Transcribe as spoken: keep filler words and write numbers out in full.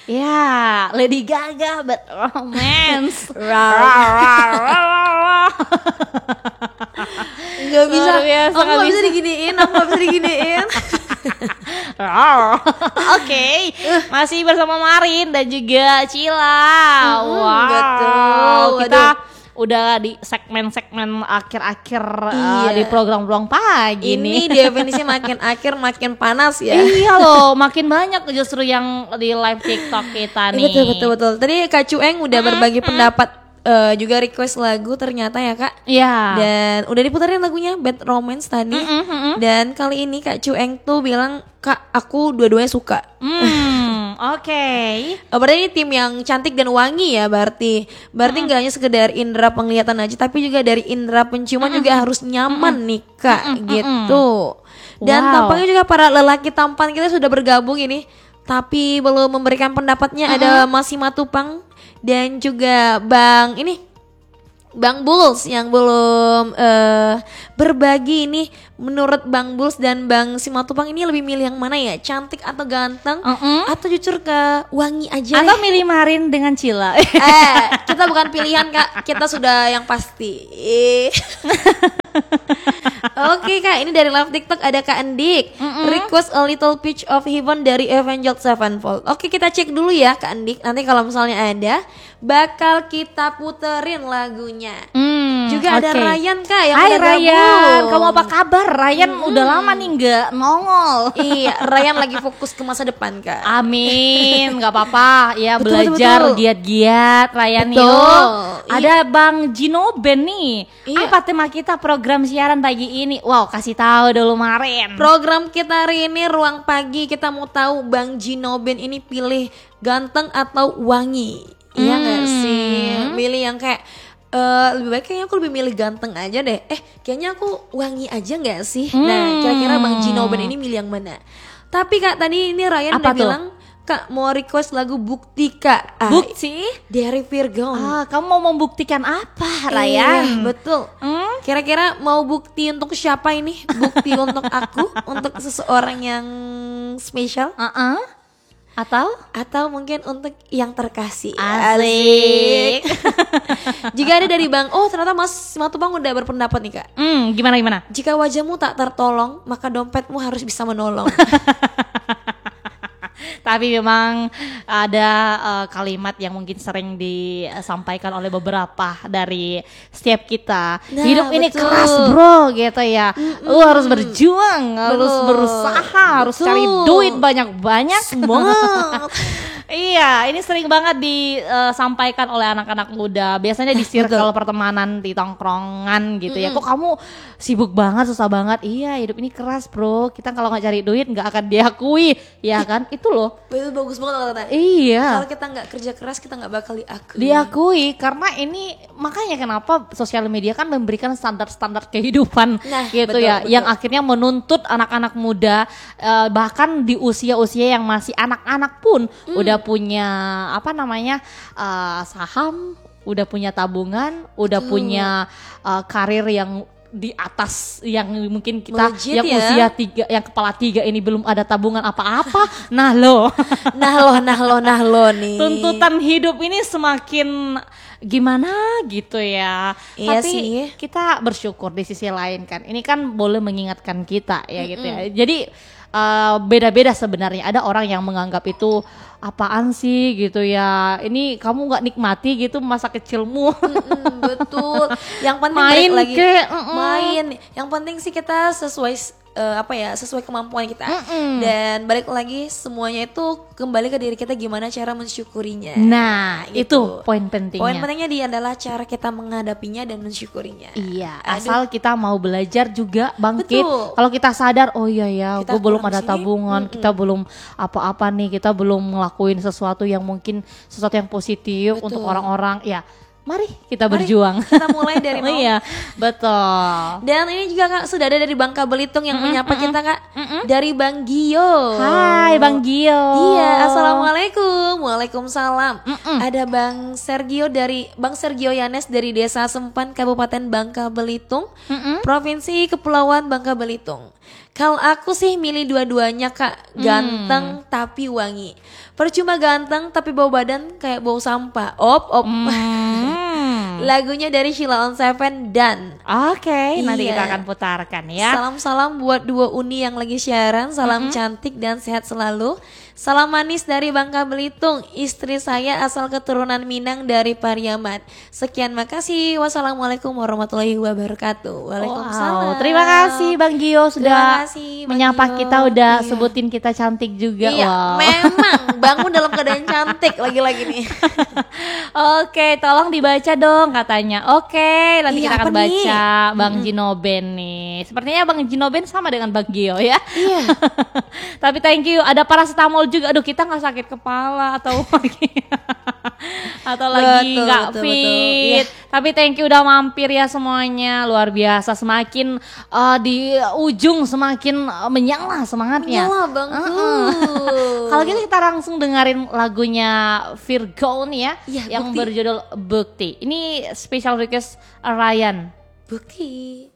Ya, Lady Gaga but romance. Gak bisa, biasa, aku gak gak bisa bisa. diginiin, aku gak bisa diginiin. Oke, masih bersama Marin dan juga Cila. Mm-mm, Wow, betul. kita Waduh. udah di segmen-segmen akhir-akhir uh, Iya. di program-program pagi Ini nih. definisi makin akhir makin panas ya. Iya loh, makin banyak justru yang di live TikTok kita Eh, nih. betul betul betul. Tadi Kak Cueng udah berbagi pendapat, eh, juga request lagu ternyata ya Kak. Iya. Dan udah diputerin lagunya Bad Romance tadi. Dan kali ini Kak Cueng tuh bilang, Kak aku dua-duanya suka. Hmm, oke. Oh, berarti ini tim yang cantik dan wangi ya berarti. Berarti nggak hanya sekedar indera penglihatan aja, tapi juga dari indera penciuman juga harus nyaman nih Kak, gitu. Dan Wow. tampaknya juga para lelaki tampan kita sudah bergabung ini, tapi belum memberikan pendapatnya. Ada Mas Simatupang dan juga Bang ini Bang Bulls yang belum eh, berbagi ini. Menurut Bang Bulls dan Bang Simatupang ini lebih milih yang mana ya? Cantik atau ganteng? Mm-mm. Atau jujur ke wangi aja Atau deh? milih Marin dengan Cila. Eh, kita bukan pilihan Kak, kita sudah yang pasti. Oke Kak, ini dari live TikTok ada Kak Andik. Request a little pitch of heaven dari Avenged Sevenfold. Oke, kita cek dulu ya Kak Andik. Nanti kalau misalnya ada, bakal kita puterin lagunya. Hmm, Juga ada oke. Ryan Kak yang Hai udah Ryan, gabung. kamu apa kabar? Ryan udah lama nih nggak nongol. Iya, Ryan lagi fokus ke masa depan Kak. Amin, nggak apa-apa. Ya Betul, betul, belajar betul. giat-giat, Ryan Betul. yuk. Iya. Ada Bang Gino Ben nih. Iya. Apa tema kita program siaran pagi ini? Wow, kasih tahu dulu Marin. Program kita hari ini Ruang Pagi, kita mau tahu Bang Gino Ben ini pilih ganteng atau wangi? Iya nggak Hmm. sih? Milih yang kayak eh, lebih baik kayaknya aku lebih milih ganteng aja deh. Eh kayaknya aku wangi aja nggak sih? Nah kira-kira Bang Gino Ben ini milih yang mana? Tapi Kak tadi ini Ryan Apa udah tuh? bilang Kak mau request lagu Bukti Kak. Ah, Bukti? dari Virgon. Ah, kamu mau membuktikan apa, Iya, Ryan? betul. Hmm? Kira-kira mau bukti untuk siapa ini? Bukti untuk aku, untuk seseorang yang spesial, Uh-uh. Atau? atau mungkin untuk yang terkasih? Asik. Jika ada dari Bang, oh ternyata Mas Matupang udah berpendapat nih Kak. Hmm, gimana gimana? Jika wajahmu tak tertolong, maka dompetmu harus bisa menolong. Tapi memang ada uh, kalimat yang mungkin sering disampaikan oleh beberapa dari setiap kita. Nah, Hidup ini betul. keras bro gitu ya. Lu harus berjuang, harus Betul. berusaha, harus Betul. cari duit banyak-banyak. Semangat. Iya, ini sering banget disampaikan oleh anak-anak muda. Biasanya di circle pertemanan, di tongkrongan gitu ya. Kok kamu sibuk banget, susah banget? Iya, hidup ini keras bro. Kita kalau nggak cari duit nggak akan diakui, ya kan? Itu loh. Itu bagus banget kata. Iya. Kalau kita nggak kerja keras, kita nggak bakal diakui. Diakui karena ini makanya kenapa sosial media kan memberikan standar-standar kehidupan Nah, gitu betul, ya, betul. yang akhirnya menuntut anak-anak muda eh, bahkan di usia-usia yang masih anak-anak pun Hmm. udah punya apa namanya eh, saham, udah punya tabungan, udah Betul. punya eh, karir yang di atas yang mungkin kita Melejit yang ya. usia tiga, yang kepala tiga ini belum ada tabungan apa-apa. Nah lo. Nah lo, nah lo, nah lo nih. Tuntutan hidup ini semakin gimana gitu ya. Iya Tapi sih. kita bersyukur di sisi lain kan. Ini kan boleh mengingatkan kita ya gitu ya. Jadi uh, beda-beda sebenarnya. Ada orang yang menganggap itu apaan sih gitu ya. Ini kamu nggak nikmati gitu masa kecilmu. Mm, betul. Yang penting Main balik lagi ke, mm-mm. main. Yang penting sih kita sesuai eh, apa ya, sesuai kemampuan kita. Mm-mm. Dan balik lagi semuanya itu kembali ke diri kita, gimana cara mensyukurinya. Nah, itu Gitu. poin pentingnya. Poin pentingnya dia adalah cara kita menghadapinya dan mensyukurinya. Iya, Aduh. asal kita mau belajar juga bangkit. Betul. Kalau kita sadar, oh iya ya, Kita gue belum kurang ada sini, tabungan, mm-mm. kita belum apa-apa nih, kita belum ngelakuin sesuatu yang mungkin sesuatu yang positif Betul. untuk orang-orang. Ya, mari kita Mari berjuang. kita mulai dari Oh nol. iya, betul. Dan ini juga Kak sudah ada dari Bangka Belitung yang menyapa kita Kak. Dari Bang Gio. Hai Bang Gio. Iya, assalamualaikum. Waalaikumsalam. Ada Bang Sergio dari Bang Sergio Yanes dari Desa Sempan, Kabupaten Bangka Belitung, Provinsi Kepulauan Bangka Belitung. Kalau aku sih milih dua-duanya kak, ganteng Hmm. tapi wangi. Percuma ganteng tapi bau badan kayak bau sampah. Op op. Hmm. Lagunya dari Sheila on Seven dan Oke, nanti Iya. kita akan putarkan ya. salam-salam buat dua uni yang lagi siaran. Salam cantik dan sehat selalu. Salam manis dari Bangka Belitung. Istri saya asal keturunan Minang dari Pariaman. Sekian, makasih. Wassalamualaikum warahmatullahi wabarakatuh. Waalaikumsalam. Wow, terima kasih Bang Gio sudah Terima kasih, Bang menyapa Gio. kita, udah Iya. sebutin kita cantik juga. Iya, Wow. memang bangun dalam keadaan cantik lagi-lagi nih. Oke, tolong dibaca dong katanya. Oke, nanti Iya, kita akan apa nih? baca Bang Jinoben nih. Sepertinya Bang Jinoben sama dengan Bang Gio ya. Iya. Tapi thank you, ada paracetamol juga. Aduh, kita nggak sakit kepala atau lagi atau lagi Betul, nggak betul, fit. betul. Tapi thank you udah mampir ya semuanya, luar biasa. Semakin uh, di ujung semakin uh, menyala semangatnya. Nyala Bang. Heeh. Kalau gitu kita langsung dengerin lagunya Virgo nih ya, Iya, yang Bukti. berjudul Bukti. Ini special request Ryan. Bukti.